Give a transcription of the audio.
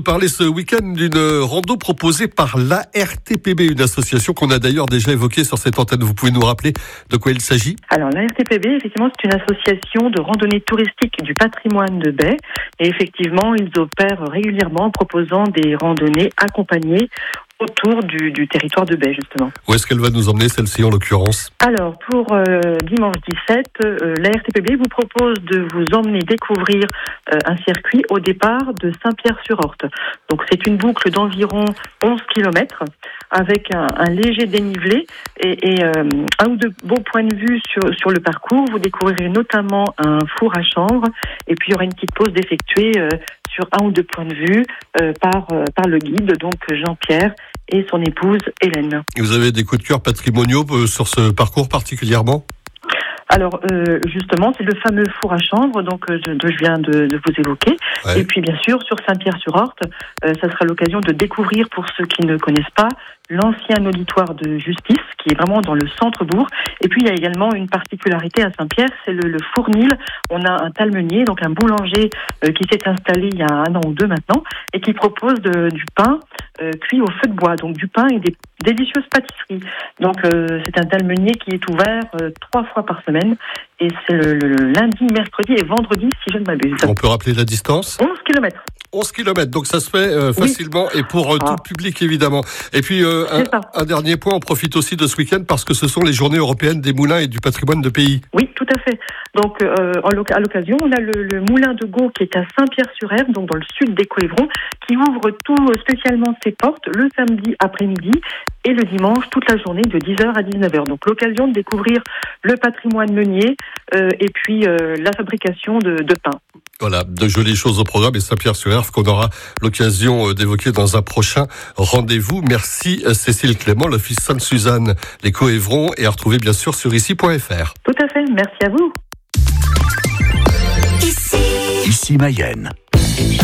parler ce week-end d'une rando proposée par l'ARTPB, une association qu'on a d'ailleurs déjà évoquée sur cette antenne. Vous pouvez nous rappeler de quoi il s'agit ? Alors l'ARTPB, effectivement, c'est une association de randonnée touristique du patrimoine de Baie. Et effectivement, ils opèrent régulièrement en proposant des randonnées accompagnées autour du territoire de Baie, justement. Où est-ce qu'elle va nous emmener, celle-ci, en l'occurrence ? Alors, pour dimanche 17, l'ARTPB vous propose de vous emmener découvrir un circuit au départ de Saint-Pierre-sur-Orthe. Donc, c'est une boucle d'environ 11 km avec un léger dénivelé et un ou deux beaux points de vue sur le parcours. Vous découvrirez notamment un four à chanvre et puis il y aura une petite pause d'effectuer sur un ou deux points de vue par le guide, donc Jean-Pierre, et son épouse Hélène. Vous avez des coups de cœur patrimoniaux sur ce parcours particulièrement ? Alors, justement, c'est le fameux four à chanvre dont je viens de vous évoquer. Ouais. Et puis, bien sûr, sur Saint-Pierre-sur-Orthe, ça sera l'occasion de découvrir, pour ceux qui ne connaissent pas, l'ancien auditoire de justice, qui est vraiment dans le centre-bourg. Et puis, il y a également une particularité à Saint-Pierre, c'est le fournil. On a un talmenier, donc un boulanger qui s'est installé il y a 1 an ou 2 maintenant, et qui propose du pain cuit au feu de bois, donc du pain et des délicieuses pâtisseries. Donc, c'est un talmenier qui est ouvert 3 fois par semaine, et c'est le lundi, mercredi et vendredi, si je ne m'abuse. On peut rappeler la distance ? 11 km. 11 km, donc ça se fait facilement et pour tout public évidemment. Et puis un dernier point, on profite aussi de ce week-end parce que ce sont les journées européennes des moulins et du patrimoine de pays. Oui, tout à fait. Donc à l'occasion, on a le moulin de Gau qui est à Saint-Pierre-sur-Ève, donc dans le sud des Coëvrons, qui ouvre tout spécialement ses portes le samedi après-midi et le dimanche toute la journée de 10h à 19h. Donc l'occasion de découvrir le patrimoine meunier et puis la fabrication de pain. Voilà, de jolies choses au programme et Saint-Pierre-sur-Ève qu'on aura l'occasion d'évoquer dans un prochain rendez-vous. Merci Cécile Clément, l'Office Sainte-Suzanne, les Coëvrons, et à retrouver bien sûr sur ici.fr. Tout à fait, merci à vous. Ici Mayenne.